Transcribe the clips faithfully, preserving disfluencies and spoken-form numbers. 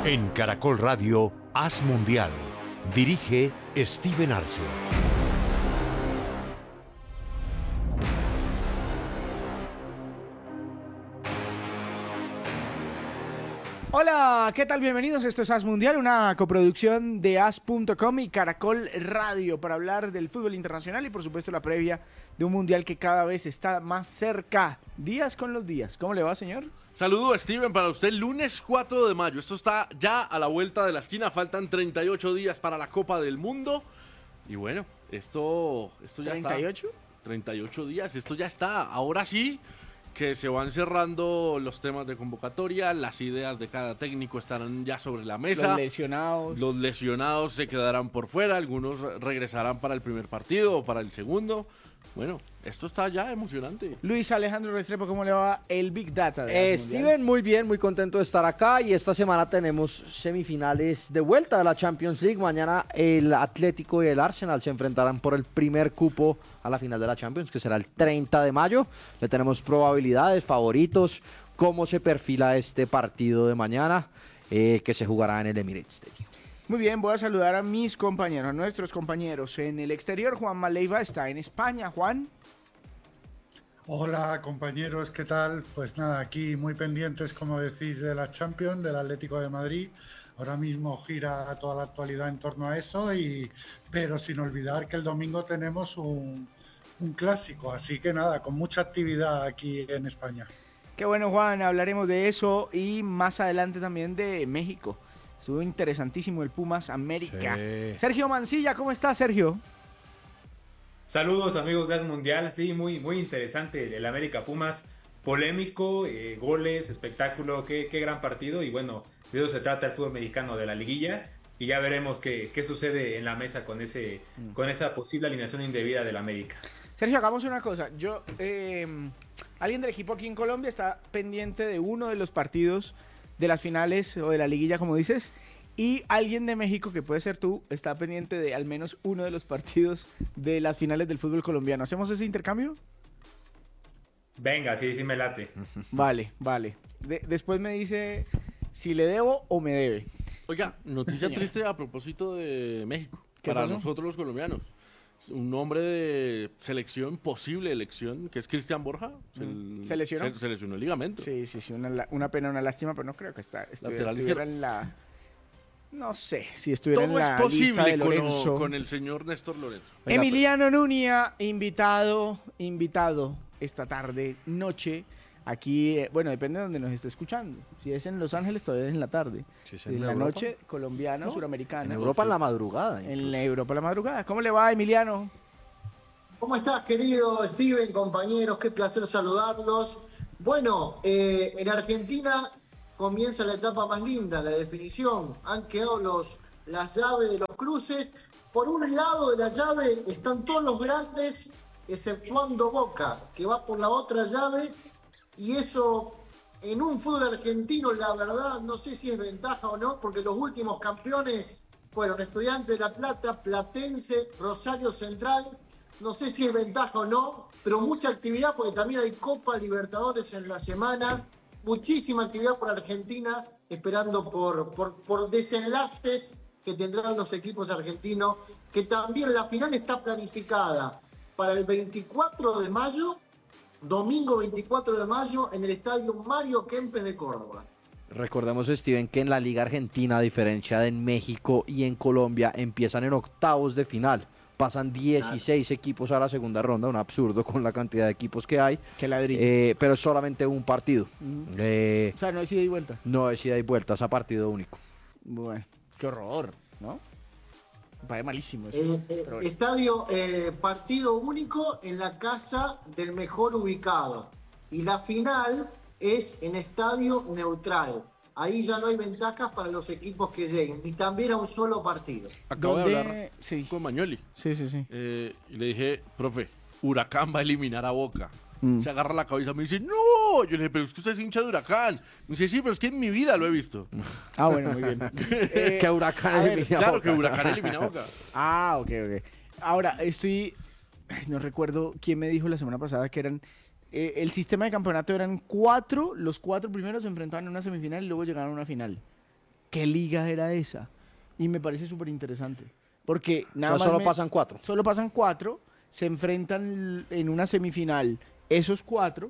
En Caracol Radio, Haz Mundial. Dirige Steven Arce. Hola, ¿qué tal? Bienvenidos. Esto es Haz Mundial, una coproducción de haz punto com y Caracol Radio para hablar del fútbol internacional y por supuesto la previa de un mundial que cada vez está más cerca. Días con los días. ¿Cómo le va, señor? Saludos, Steven, para usted. Lunes cuatro de mayo. Esto está ya a la vuelta de la esquina. Faltan treinta y ocho días para la Copa del Mundo. Y bueno, esto, esto ya ¿treinta y ocho? está. treinta y ocho días. Esto ya está. Ahora sí que se van cerrando los temas de convocatoria. Las ideas de cada técnico estarán ya sobre la mesa. Los lesionados. Los lesionados se quedarán por fuera. Algunos regresarán para el primer partido o para el segundo. Bueno, esto está ya emocionante. Luis Alejandro Restrepo, ¿cómo le va el Big Data? De Eh, Steven, muy bien, muy contento de estar acá y esta semana tenemos semifinales de vuelta de la Champions League. Mañana el Atlético y el Arsenal se enfrentarán por el primer cupo a la final de la Champions, que será el treinta de mayo. Le tenemos probabilidades, favoritos, cómo se perfila este partido de mañana, eh, que se jugará en el Emirates Stadium. Muy bien, voy a saludar a mis compañeros, a nuestros compañeros en el exterior. Juan Maleiva está en España. Juan. Hola compañeros, ¿qué tal? Pues nada, aquí muy pendientes, como decís, de la Champions, del Atlético de Madrid. Ahora mismo gira toda la actualidad en torno a eso, y pero sin olvidar que el domingo tenemos un, un clásico. Así que nada, con mucha actividad aquí en España. Qué bueno, Juan, hablaremos de eso y más adelante también de México. Estuvo interesantísimo el Pumas América. Sí. Sergio Mancilla, ¿cómo estás, Sergio? Saludos, amigos de Haz Mundial. Sí, muy, muy interesante el América Pumas. Polémico, eh, goles, espectáculo, qué, qué gran partido. Y bueno, de eso se trata el fútbol mexicano, de la liguilla. Y ya veremos qué, qué sucede en la mesa con, ese, mm. con esa posible alineación indebida del América. Sergio, hagamos una cosa. Yo, eh, alguien del equipo aquí en Colombia está pendiente de uno de los partidos de las finales o de la liguilla, como dices, y alguien de México, que puede ser tú, está pendiente de al menos uno de los partidos de las finales del fútbol colombiano. ¿Hacemos ese intercambio? Venga, sí, sí me late. Vale, vale. De- después me dice si le debo o me debe. Oiga, noticia triste a propósito de México, ¿Qué para pasó? nosotros los colombianos. Un hombre de selección, posible elección, que es Cristian Borja. Mm. ¿Se lesionó? Se, se lesionó el ligamento. Sí, sí, sí, una, una pena, una lástima, pero no creo que está, estuviera, Lateral estuviera izquierdo. en la... No sé, si estuviera Todo en es la lista posible de con, Lorenzo. con el señor Néstor Lorenzo. Oiga, Emiliano Nuña, invitado, invitado esta tarde, noche, aquí, eh, bueno, depende de donde nos esté escuchando. Si es en Los Ángeles, todavía es en la tarde. Si es Si en en la Europa. noche, colombiana, ¿No? suramericana. En Europa en la madrugada. En la Europa la madrugada. ¿Cómo le va, Emiliano? ¿Cómo estás, querido Steven, compañeros? Qué placer saludarlos. Bueno, eh, en Argentina comienza la etapa más linda, la definición. Han quedado los, las llaves de los cruces. Por un lado de la llave están todos los grandes, exceptuando Boca, que va por la otra llave. Y eso, en un fútbol argentino, la verdad, no sé si es ventaja o no, porque los últimos campeones fueron Estudiantes de La Plata, Platense, Rosario Central. No sé si es ventaja o no, pero mucha actividad porque también hay Copa Libertadores en la semana. Muchísima actividad por Argentina, esperando por, por, por desenlaces que tendrán los equipos argentinos, que también la final está planificada para el veinticuatro de mayo, domingo veinticuatro de mayo, en el estadio Mario Kempes de Córdoba. Recordemos, Steven, que en la Liga Argentina, a diferencia de en México y en Colombia, empiezan en octavos de final. Pasan dieciséis equipos a la segunda ronda, un absurdo con la cantidad de equipos que hay. Qué ladrillo. Eh, pero es solamente un partido. Mm. Eh, O sea, no es ida y vuelta. no es ida y vuelta, es a partido único. Bueno, qué horror, ¿no? Me parece malísimo eso. Eh, eh, pero bueno. estadio eh, partido único en la casa del mejor ubicado. Y la final es en estadio neutral. Ahí ya no hay ventajas para los equipos que lleguen. Y también a un solo partido. Acabo de ¿Dónde? hablar Sí. con Mañoli. Sí, sí, sí. Eh, y le dije, profe, Huracán va a eliminar a Boca. Mm. Se agarra la cabeza, me dice, no. Yo le dije, pero es que usted es hincha de Huracán. Me dice, sí, pero es que en mi vida lo he visto. Ah, bueno, muy bien. Eh, Que Huracán a ver, elimine a Claro Boca. que Huracán elimina a Boca. Ah, ok, ok. Ahora, estoy... ay, no recuerdo quién me dijo la semana pasada que eran... eh, el sistema de campeonato eran cuatro, los cuatro primeros se enfrentaban en una semifinal y luego llegaron a una final. ¿qué liga era esa? Y me parece súper interesante. Porque nada O sea, más solo me- pasan cuatro. Solo pasan cuatro, se enfrentan en una semifinal esos cuatro.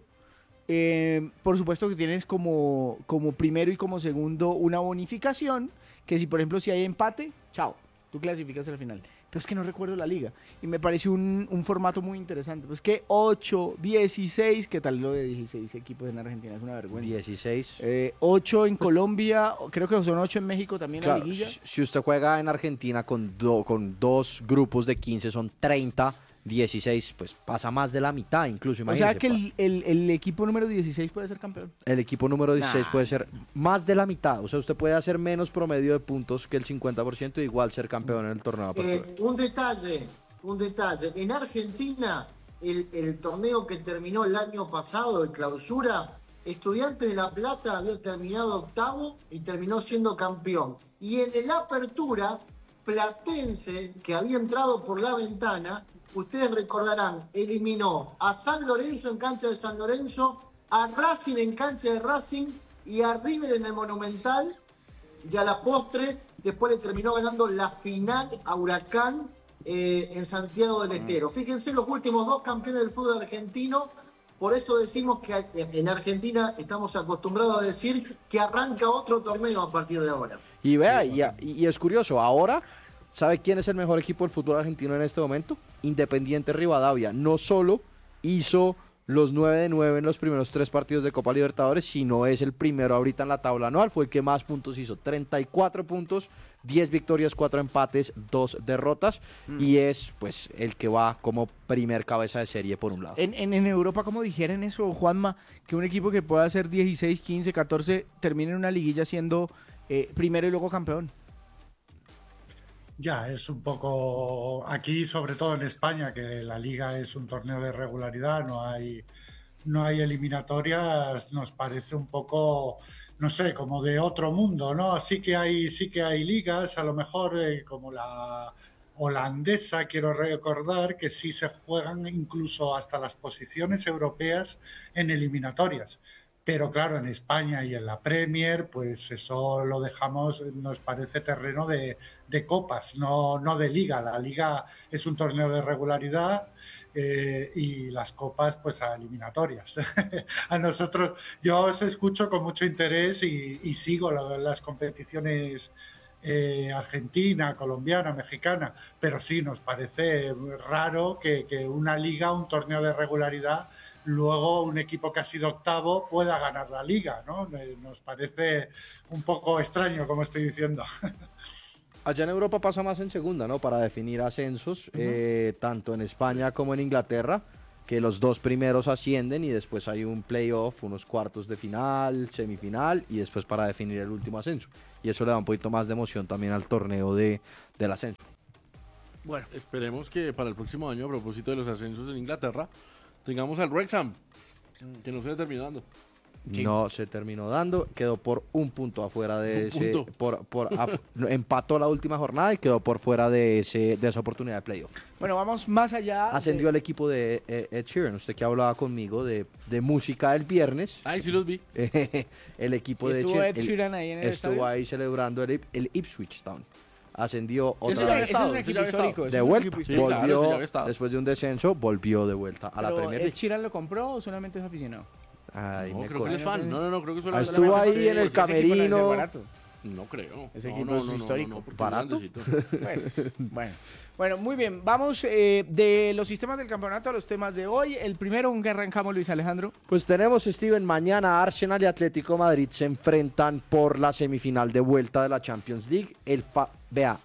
Eh, por supuesto que tienes como, como primero y como segundo una bonificación, que si por ejemplo si hay empate, chao, tú clasificas a la final. Pero es que no recuerdo la liga. Y me parece un, un formato muy interesante. Pues que ocho, dieciséis, ¿qué tal lo de dieciséis equipos en Argentina? Es una vergüenza. dieciséis. Eh, ocho en Colombia, creo que son ocho en México también la Claro, liguilla. si si usted juega en Argentina con, do- con dos grupos de quince, son treinta, dieciséis, pues pasa más de la mitad incluso, O sea imagínese. que el, el- el equipo número dieciséis puede ser campeón. El equipo número dieciséis Nah. puede ser más de la mitad. O sea, usted puede hacer menos promedio de puntos que el cincuenta por ciento y igual ser campeón en el torneo de apertura. Eh, un detalle, un detalle. En Argentina, el, el torneo que terminó el año pasado, el clausura, Estudiantes de La Plata había terminado octavo y terminó siendo campeón. Y en el apertura, Platense, que había entrado por la ventana, ustedes recordarán, eliminó a San Lorenzo en cancha de San Lorenzo, a Racing en cancha de Racing y a River en el Monumental. Y a la postre, después le terminó ganando la final a Huracán eh, en Santiago del Estero. Fíjense, los últimos dos campeones del fútbol argentino. Por eso decimos que en Argentina estamos acostumbrados a decir que arranca otro torneo a partir de ahora. Y vea, y, y es curioso, ahora, ¿sabe quién es el mejor equipo del fútbol argentino en este momento? Independiente Rivadavia. No solo hizo los nueve de nueve en los primeros tres partidos de Copa Libertadores, sino es el primero ahorita en la tabla anual, fue el que más puntos hizo, treinta y cuatro puntos, diez victorias, cuatro empates, dos derrotas, Mm. y es pues el que va como primer cabeza de serie por un lado. En, en, en Europa, ¿cómo dijeron eso, Juanma? Que un equipo que pueda hacer dieciséis, quince, catorce termine en una liguilla siendo eh, primero y luego campeón. Ya, es un poco aquí, sobre todo en España, que la liga es un torneo de regularidad, no hay, no hay eliminatorias, nos parece un poco, no sé, como de otro mundo, ¿no? Sí que hay, sí que hay ligas, a lo mejor eh, como la holandesa, quiero recordar que sí se juegan incluso hasta las posiciones europeas en eliminatorias. Pero claro, en España y en la Premier, pues eso lo dejamos, nos parece terreno de, de copas, no, no de liga. La liga es un torneo de regularidad eh, y las copas pues a eliminatorias. A nosotros, yo os escucho con mucho interés y, y sigo la, las competiciones eh, argentina, colombiana, mexicana, pero sí nos parece raro que, que una liga, un torneo de regularidad, luego un equipo que ha sido octavo pueda ganar la liga, ¿no? Nos parece un poco extraño, como estoy diciendo. Allá en Europa pasa más en segunda, ¿no? Para definir ascensos, uh-huh. eh, tanto en España como en Inglaterra, que los dos primeros ascienden y después hay un playoff, unos cuartos de final, semifinal y después para definir el último ascenso. Y eso le da un poquito más de emoción también al torneo de, del ascenso. Bueno, esperemos que para el próximo año, a propósito de los ascensos en Inglaterra, tengamos al Wrexham, que no se terminó dando. Sí. No se terminó dando, quedó por un punto afuera de un ese, punto. por, por af, empató la última jornada y quedó por fuera de ese de esa oportunidad de playoff. Bueno, vamos más allá. Ascendió de... el equipo de eh, Ed Sheeran, usted que hablaba conmigo de, de música el viernes. Ay, sí los vi. El equipo ¿Y estuvo de Ed Sheeran ahí en el estuvo estadio? ahí celebrando el, el Ipswich Town. Ascendió otra Eso vez. es un equipo histórico. De vuelta, Sí, volvió, claro, sí, ya había estado. después de un descenso, volvió de vuelta a la Pero, Premier ¿Ed League. Sheeran lo compró o solamente es aficionado? Ay, No, me creo que él es corre. fan. No, no, no, creo que Ah, solamente estuvo la- ahí Sí, en el porque Ese equipo no debe ser camerino. barato. No creo. Ese No, equipo no, es no, no, histórico. no, porque es ¿Barato? grandecito. Pues, bueno. Bueno, muy bien. Vamos eh, de los sistemas del campeonato a los temas de hoy. El primero, ¿con qué arrancamos, Luis Alejandro? Pues tenemos, Steven, mañana Arsenal y Atlético Madrid se enfrentan por la semifinal de vuelta de la Champions League. El fa- Vea,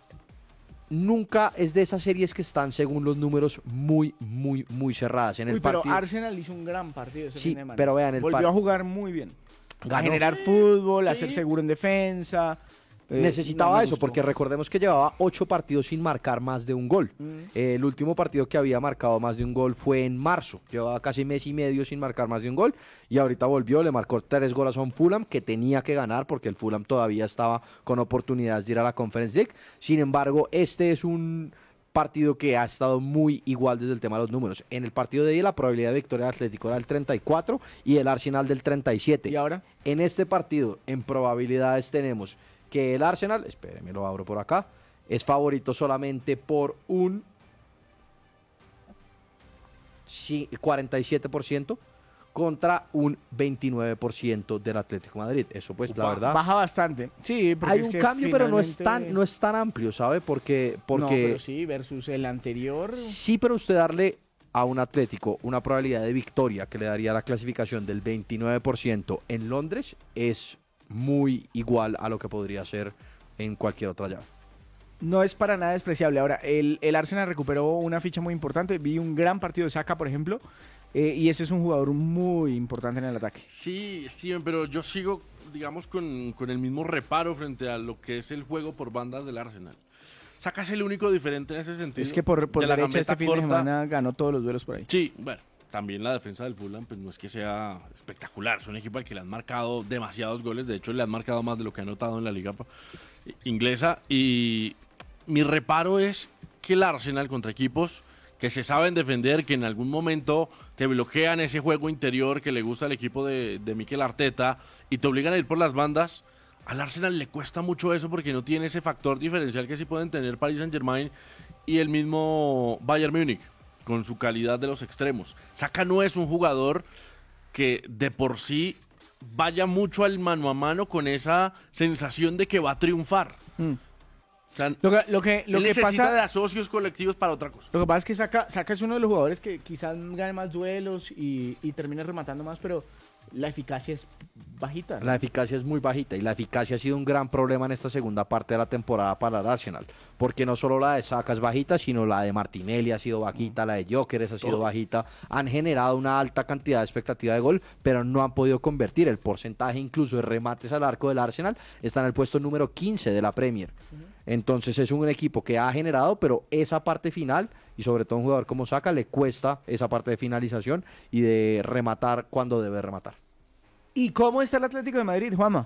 nunca es de esas series que están según los números muy, muy, muy cerradas. En el Uy, pero partido, Arsenal hizo un gran partido ese Sí, fin de semana. pero vean, el Volvió par- a jugar muy bien. A ganó. generar fútbol, a Sí. ser seguro en defensa. Eh, Necesitaba no me eso, gustó. porque recordemos que llevaba ocho partidos sin marcar más de un gol. Mm. Eh, el último partido que había marcado más de un gol fue en marzo. Llevaba casi mes y medio sin marcar más de un gol. Y ahorita volvió, le marcó tres goles a un Fulham, que tenía que ganar porque el Fulham todavía estaba con oportunidades de ir a la Conference League. Sin embargo, este es un partido que ha estado muy igual desde el tema de los números. En el partido de hoy la probabilidad de victoria del Atlético era del treinta y cuatro y el Arsenal del treinta y siete. ¿Y ahora? En este partido, en probabilidades tenemos que el Arsenal, espéreme, lo abro por acá, es favorito solamente por un cuarenta y siete por ciento contra un veintinueve por ciento del Atlético de Madrid. Eso pues, la verdad... Baja bastante. Sí, porque hay es un que cambio, pero no es, finalmente- tan, no es tan amplio, ¿sabe? Porque... porque No, pero sí, versus el anterior. Sí, pero usted darle a un Atlético una probabilidad de victoria que le daría la clasificación del veintinueve por ciento en Londres es muy igual a lo que podría ser en cualquier otra llave. No es para nada despreciable. Ahora, el, el Arsenal recuperó una ficha muy importante. Vi un gran partido de Saka, por ejemplo, eh, y ese es un jugador muy importante en el ataque. Sí, Steven, pero yo sigo, digamos, con, con el mismo reparo frente a lo que es el juego por bandas del Arsenal. Saka es el único diferente en ese sentido. Es que por, por de la derecha este gambeta fin de corta. semana ganó todos los duelos por ahí. Sí, bueno, también la defensa del Fulham, pues no es que sea espectacular. Es un equipo al que le han marcado demasiados goles. De hecho, le han marcado más de lo que ha anotado en la liga inglesa. Y mi reparo es que el Arsenal contra equipos que se saben defender, que en algún momento te bloquean ese juego interior que le gusta al equipo de, de Mikel Arteta y te obligan a ir por las bandas, al Arsenal le cuesta mucho eso porque no tiene ese factor diferencial que sí pueden tener Paris Saint-Germain y el mismo Bayern Múnich con su calidad de los extremos. Saka no es un jugador que de por sí vaya mucho al mano a mano con esa sensación de que va a triunfar. Mm. O sea, Lo que, lo que, lo él que necesita pasa, de asocios colectivos para otra cosa. lo que pasa es que Saka, Saka es uno de los jugadores que quizás gane más duelos y, y termine rematando más, pero la eficacia es bajita, ¿no? La eficacia es muy bajita y la eficacia ha sido un gran problema en esta segunda parte de la temporada para el Arsenal, porque no solo la de Saka es bajita, sino la de Martinelli ha sido bajita, la de Gyökeres ha sido Todo. bajita, han generado una alta cantidad de expectativa de gol, pero no han podido convertir. El porcentaje incluso de remates al arco del Arsenal está en el puesto número quince de la Premier. Entonces es un equipo que ha generado, pero esa parte final, y sobre todo un jugador como Saka, le cuesta esa parte de finalización y de rematar cuando debe rematar. ¿Y cómo está el Atlético de Madrid, Juanma?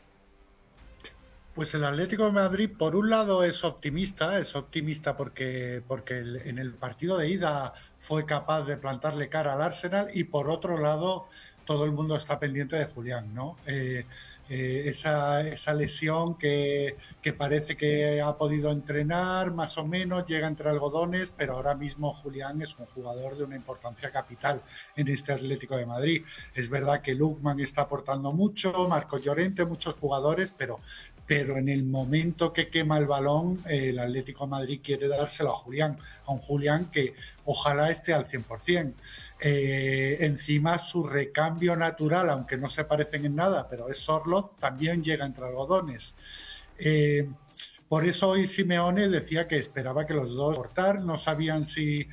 Pues el Atlético de Madrid, por un lado, es optimista, es optimista porque, porque el- en el partido de ida fue capaz de plantarle cara al Arsenal y por otro lado, todo el mundo está pendiente de Julián, ¿no? Eh, eh, esa, esa lesión que, que parece que ha podido entrenar, más o menos, llega entre algodones, pero ahora mismo Julián es un jugador de una importancia capital en este Atlético de Madrid. Es verdad que Lookman está aportando mucho, Marco Llorente, muchos jugadores, pero pero en el momento que quema el balón, eh, el Atlético de Madrid quiere dárselo a Julián, a un Julián que ojalá esté al cien por ciento. Eh, encima su recambio natural, aunque no se parecen en nada, pero es Sorloth, también llega entre algodones. Eh, Por eso hoy Simeone decía que esperaba que los dos cortar, no sabían si,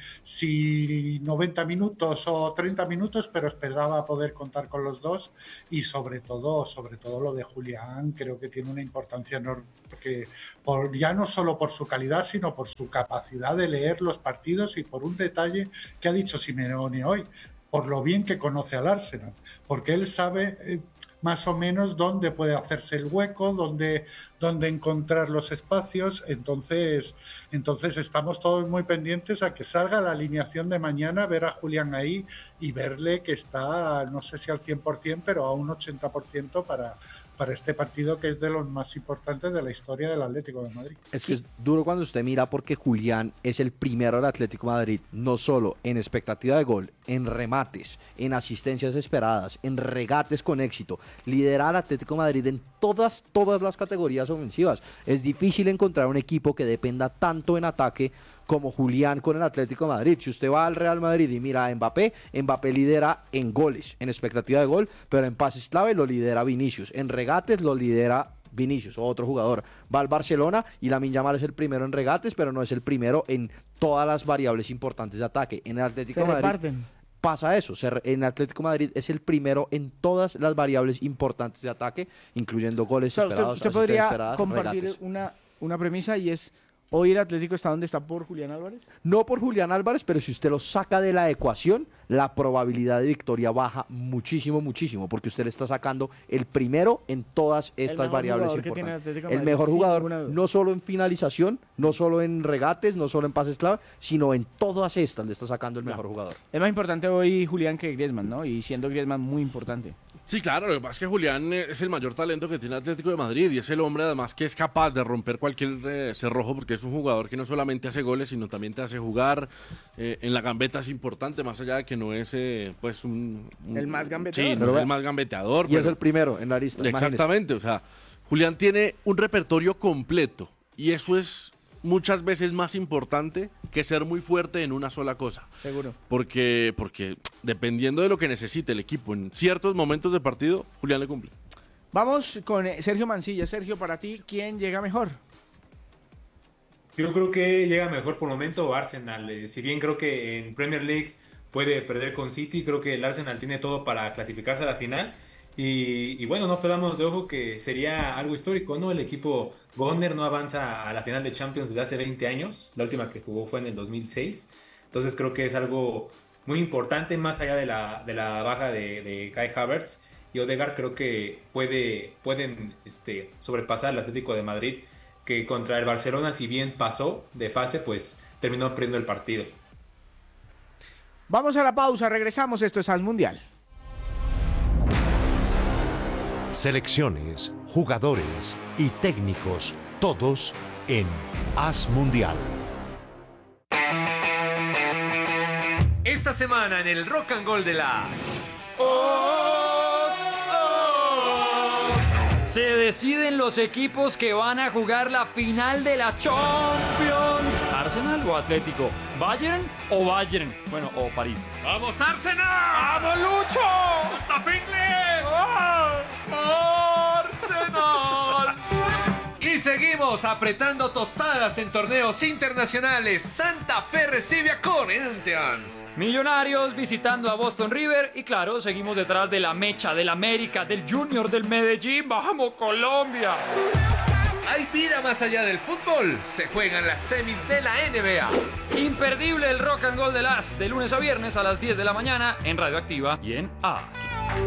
si noventa minutos o treinta minutos, pero esperaba poder contar con los dos y sobre todo, sobre todo lo de Julián creo que tiene una importancia enorme, porque por, ya no solo por su calidad, sino por su capacidad de leer los partidos y por un detalle que ha dicho Simeone hoy, por lo bien que conoce al Arsenal, porque él sabe... Eh, más o menos dónde puede hacerse el hueco, dónde, dónde encontrar los espacios. Entonces, entonces estamos todos muy pendientes a que salga la alineación de mañana, ver a Julián ahí y verle que está, no sé si al cien por ciento, pero a un ochenta por ciento para, para este partido que es de los más importantes de la historia del Atlético de Madrid. Es que es duro cuando usted mira porque Julián es el primero del Atlético de Madrid, no solo en expectativa de gol, en remates, en asistencias esperadas, en regates con éxito. Lidera al Atlético de Madrid en todas, todas las categorías ofensivas. Es difícil encontrar un equipo que dependa tanto en ataque como Julián con el Atlético de Madrid. Si usted va al Real Madrid y mira a Mbappé, Mbappé lidera en goles, en expectativa de gol, pero en pases clave lo lidera Vinicius. En regates lo lidera Vinicius, otro jugador. Va al Barcelona y Lamine Yamal es el primero en regates, pero no es el primero en todas las variables importantes de ataque. En el Atlético Se de Madrid reparten. pasa eso. Se re- En Atlético de Madrid es el primero en todas las variables importantes de ataque, incluyendo goles O sea, usted, esperados, usted asistencias podría esperadas, compartir regates. una, una premisa y es, ¿hoy el Atlético está donde está por Julián Álvarez? No por Julián Álvarez, pero si usted lo saca de la ecuación, la probabilidad de victoria baja muchísimo, muchísimo, porque usted le está sacando el primero en todas estas mejor variables jugador que tiene importantes. Atlético de El Madrid, mejor sin jugador, ninguna duda. no solo en finalización, no solo en regates, no solo en pases clave, sino en todas estas le está sacando el mejor jugador. Es más importante hoy Julián que Griezmann, ¿no? Y siendo Griezmann muy importante. Sí, claro, lo que pasa es que Julián es el mayor talento que tiene Atlético de Madrid y es el hombre además que es capaz de romper cualquier eh, cerrojo porque es un jugador que no solamente hace goles, sino también te hace jugar. Eh, en la gambeta es importante, más allá de que no es eh, pues un, un... El más gambeteador. Sí, no es el más gambeteador. Y pero... es el primero en la lista. Exactamente, imagínese. O sea, Julián tiene un repertorio completo y eso es muchas veces más importante que ser muy fuerte en una sola cosa. Seguro. Porque, porque dependiendo de lo que necesite el equipo en ciertos momentos de partido, Julián le cumple. Vamos con Sergio Mancilla. Sergio, para ti, ¿quién llega mejor? Yo creo que llega mejor por el momento Arsenal. Eh, si bien creo que en Premier League puede perder con City, creo que el Arsenal tiene todo para clasificarse a la final. Y, y bueno, no perdamos de ojo que sería algo histórico, ¿no? El equipo Gunner no avanza a la final de Champions desde hace veinte años. La última que jugó fue en el dos mil seis. Entonces creo que es algo muy importante, más allá de la, de la baja de, de Kai Havertz y Odegaard. Creo que puede, pueden este, sobrepasar al Atlético de Madrid, que contra el Barcelona, si bien pasó de fase, pues terminó perdiendo el partido. Vamos a la pausa, regresamos. Esto es As Mundial. Selecciones, jugadores y técnicos, todos en As Mundial. Esta semana en el Rock and Roll de las... Se deciden los equipos que van a jugar la final de la Champions. ¿Arsenal o Atlético? ¿Bayern o Bayern? Bueno, o París. ¡Vamos, Arsenal! ¡Vamos, Lucho! ¡Tafingle! ¡Arsenal! Y seguimos apretando tostadas en torneos internacionales. Santa Fe recibe a Corinthians. Millonarios visitando a Boston River. Y claro, seguimos detrás de la mecha, del América, del Junior, del Medellín. ¡Vamos, Colombia! Hay vida más allá del fútbol. Se juegan las semis de la N B A. Imperdible el Rock and Roll de las de lunes a viernes a las diez de la mañana en Radioactiva y en A S.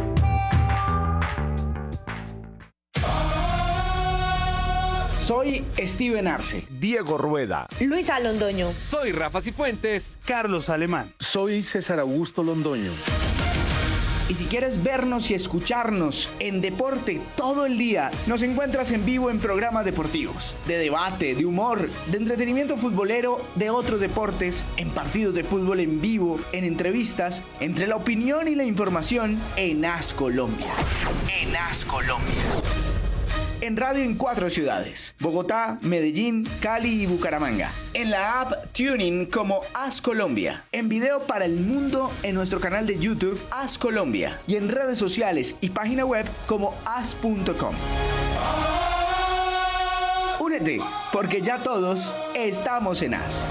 Soy Steven Arce. Diego Rueda. Luisa Londoño. Soy Rafa Cifuentes. Carlos Alemán. Soy César Augusto Londoño. Y si quieres vernos y escucharnos en deporte todo el día, nos encuentras en vivo en programas deportivos, de debate, de humor, de entretenimiento futbolero, de otros deportes, en partidos de fútbol en vivo, en entrevistas, entre la opinión y la información, en As Colombia. En As Colombia. En radio en cuatro ciudades: Bogotá, Medellín, Cali y Bucaramanga. En la app TuneIn como As Colombia. En video para el mundo en nuestro canal de YouTube As Colombia. Y en redes sociales y página web como as punto com. Únete, porque ya todos estamos en As.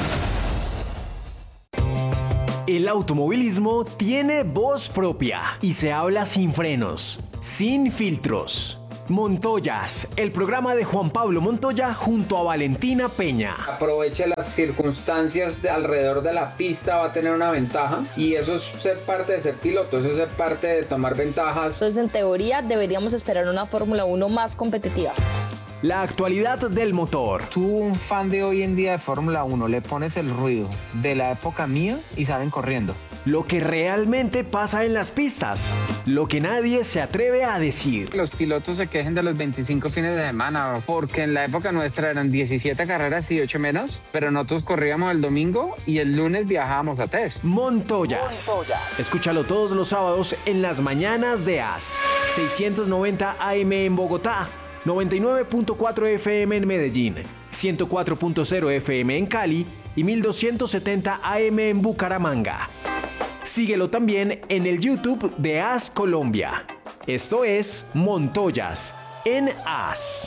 El automovilismo tiene voz propia y se habla sin frenos, sin filtros. Montoyas, el programa de Juan Pablo Montoya junto a Valentina Peña. Aproveche las circunstancias de alrededor de la pista, va a tener una ventaja y eso es ser parte de ser piloto, eso es ser parte de tomar ventajas. Entonces, en teoría, deberíamos esperar una Fórmula uno más competitiva. La actualidad del motor. Tú, un fan de hoy en día de Fórmula uno, le pones el ruido de la época mía y salen corriendo. Lo que realmente pasa en las pistas, lo que nadie se atreve a decir. Los pilotos se quejen de los veinticinco fines de semana, porque en la época nuestra eran diecisiete carreras y ocho menos, pero nosotros corríamos el domingo y el lunes viajábamos a test. Montoyas. Montoyas. Escúchalo todos los sábados en las mañanas de As. seiscientos noventa A M en Bogotá, noventa y nueve punto cuatro F M en Medellín, ciento cuatro punto cero F M en Cali y mil doscientos setenta A M en Bucaramanga. Síguelo también en el YouTube de As Colombia. Esto es Montoyas en As.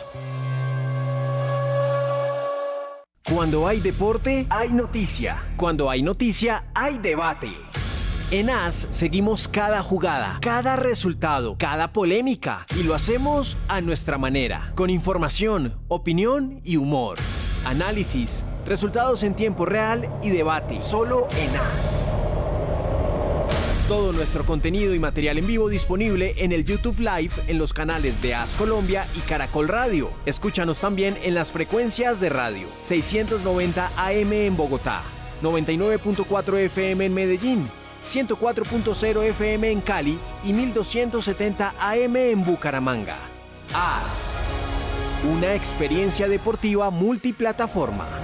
Cuando hay deporte, hay noticia. Cuando hay noticia, hay debate. En As seguimos cada jugada, cada resultado, cada polémica y lo hacemos a nuestra manera, con información, opinión y humor, análisis, resultados en tiempo real y debate, solo en As. Todo nuestro contenido y material en vivo disponible en el YouTube Live en los canales de As Colombia y Caracol Radio. Escúchanos también en las frecuencias de radio seiscientos noventa A M en Bogotá, noventa y nueve punto cuatro F M en Medellín, ciento cuatro punto cero F M en Cali y mil doscientos setenta A M en Bucaramanga. A S. Una experiencia deportiva multiplataforma.